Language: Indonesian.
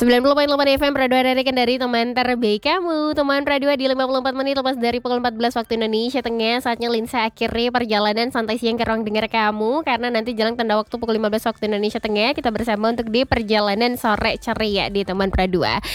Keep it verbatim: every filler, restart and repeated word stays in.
sembilan puluh koma delapan F M Pradua Rarikan dari teman terbaik kamu. Teman Pradua di lima puluh empat menit lepas dari pukul empat belas waktu Indonesia Tengah. Saatnya Linsa akhiri perjalanan santai siang ke ruang dengar kamu. Karena nanti jalan tanda waktu pukul lima belas waktu Indonesia Tengah, kita bersama untuk di perjalanan sore ceria di teman Pradua.